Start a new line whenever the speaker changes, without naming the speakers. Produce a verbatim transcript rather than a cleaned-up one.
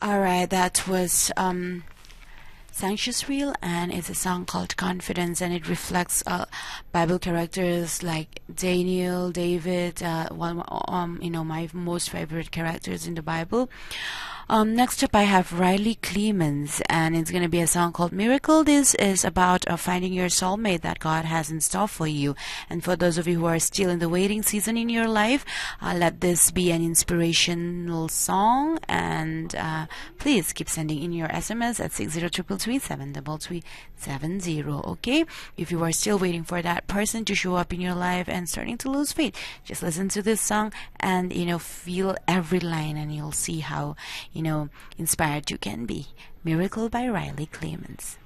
Alright, that was um, Sanctuous Reel, and it's a song called Confidence, and it reflects uh, Bible characters like Daniel, David, uh, one um, you know my most favorite characters in the Bible. Um, next up, I have Riley Clemens, and it's going to be a song called Miracle. This is about uh, finding your soulmate that God has in store for you. And for those of you who are still in the waiting season in your life, uh, let this be an inspirational song. And uh, please keep sending in your S M S at six zero triple three seven double three seven zero. Okay? If you are still waiting for that person to show up in your life and starting to lose faith, just listen to this song and, you know, feel every line, and you'll see how, you know, inspired you can be. Miracle by Riley Clemens.